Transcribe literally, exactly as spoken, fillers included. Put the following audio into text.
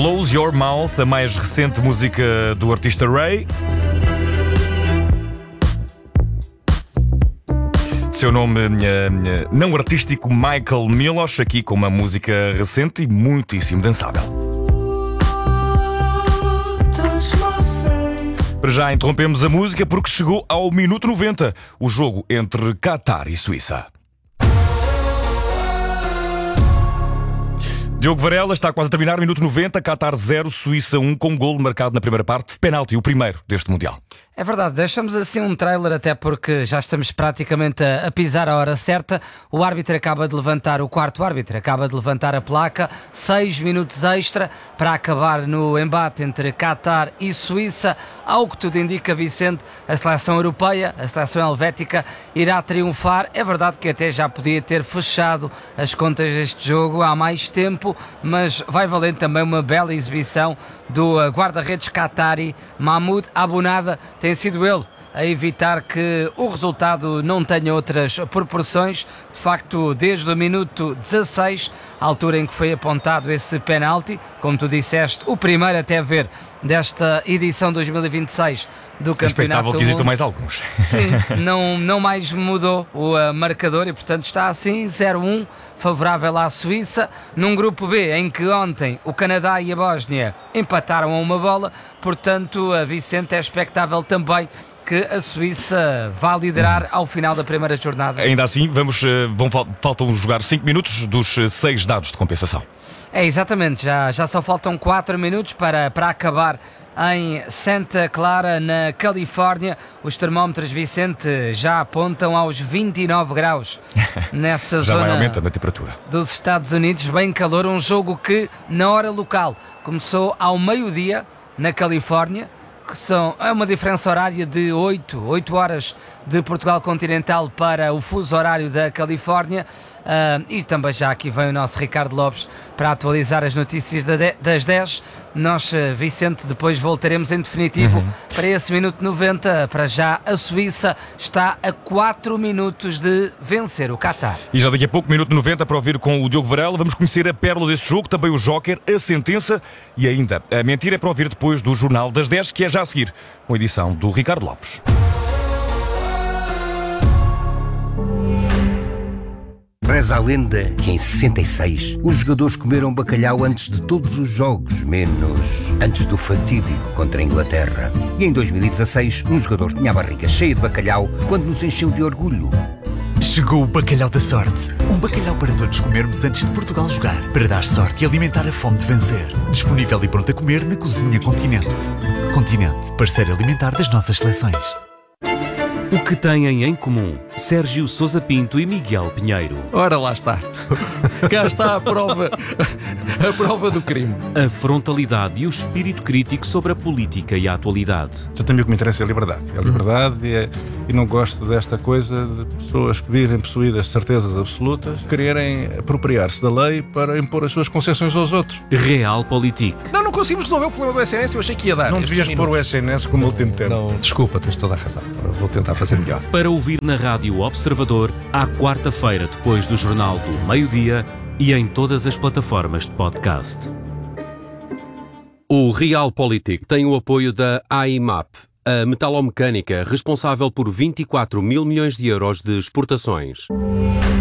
Close Your Mouth, a mais recente música do artista Ray. De seu nome uh, não artístico, Michael Milos, aqui com uma música recente e muitíssimo dançável. Para já interrompemos a música porque chegou ao minuto noventa, o jogo entre Qatar e Suíça. Diogo Varela, está quase a terminar, minuto noventa, Qatar zero, Suíça um, com um golo marcado na primeira parte, penalti, o primeiro deste Mundial. É verdade, deixamos assim um trailer até porque já estamos praticamente a, a pisar a hora certa. O árbitro acaba de levantar, o quarto árbitro acaba de levantar a placa, seis minutos extra para acabar no embate entre Qatar e Suíça. Ao que tudo indica, Vicente, a seleção europeia, a seleção helvética, irá triunfar. É verdade que até já podia ter fechado as contas deste jogo há mais tempo, mas vai valendo também uma bela exibição do guarda-redes qatari, Mahmoud Abunada. Tem sido ele a evitar que o resultado não tenha outras proporções. De facto, desde o minuto dezasseis, a altura em que foi apontado esse penalti, como tu disseste, o primeiro até ver desta edição dois mil e vinte e seis do Campeonato Expectável que existam mais alguns. Sim, não, não mais mudou o uh, marcador e, portanto, está assim, zero a um, favorável à Suíça, num grupo B em que ontem o Canadá e a Bósnia empataram a uma bola. Portanto, a Vicente, é expectável também que a Suíça vá liderar ao final da primeira jornada. Ainda assim, vamos, vão, faltam jogar cinco minutos dos seis dados de compensação. É, exatamente, já, já só faltam quatro minutos para, para acabar em Santa Clara, na Califórnia. Os termómetros, Vicente, já apontam aos vinte e nove graus nessa já zona vai aumentando a temperatura dos Estados Unidos, bem calor. Um jogo que, na hora local, começou ao meio-dia na Califórnia, que são, é uma diferença horária de oito, oito horas de Portugal continental para o fuso horário da Califórnia. Uh, e também já aqui vem o nosso Ricardo Lopes para atualizar as notícias da de, das dez. Nós, uh, Vicente, depois voltaremos em definitivo uhum. para esse minuto noventa. Para já, a Suíça está a quatro minutos de vencer o Qatar. E já daqui a pouco, minuto noventa, para ouvir com o Diogo Varela, vamos conhecer a pérola desse jogo, também o Joker, a sentença e ainda a mentira, é para ouvir depois do Jornal das dez, que é já a seguir, com a edição do Ricardo Lopes. Reza a lenda que em sessenta e seis os jogadores comeram bacalhau antes de todos os jogos, menos antes do fatídico contra a Inglaterra. E em dois mil e dezasseis um jogador tinha a barriga cheia de bacalhau quando nos encheu de orgulho. Chegou o bacalhau da sorte. Um bacalhau para todos comermos antes de Portugal jogar, para dar sorte e alimentar a fome de vencer. Disponível e pronto a comer na Cozinha Continente. Continente, parceiro alimentar das nossas seleções. O que têm em comum Sérgio Sousa Pinto e Miguel Pinheiro? Ora, lá está. Cá está a prova, a prova do crime. A frontalidade e o espírito crítico sobre a política e a atualidade. Eu também o que me interessa é a liberdade. É a liberdade e, é, e não gosto desta coisa de pessoas que vivem possuídas de certezas absolutas, quererem apropriar-se da lei para impor as suas concessões aos outros. Realpolitik. Não, não conseguimos resolver o problema do S N S, eu achei que ia dar. Não devias pôr o S N S como ele tem tempo. Não, desculpa, tens toda a razão. Vou tentar fazer melhor. Para ouvir na Rádio Observador, à quarta-feira, depois do Jornal do Meio-Dia e em todas as plataformas de podcast. O Realpolitik tem o apoio da A I M A P, a metalomecânica responsável por vinte e quatro mil milhões de euros de exportações.